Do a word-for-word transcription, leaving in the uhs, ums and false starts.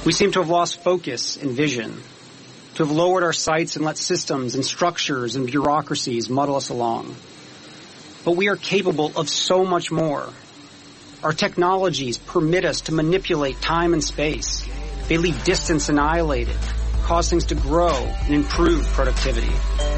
We seem to have lost focus and vision, to have lowered our sights and let systems and structures and bureaucracies muddle us along. But we are capable of so much more. Our technologies permit us to manipulate time and space. They leave distance annihilated, cause things to grow and improve productivity.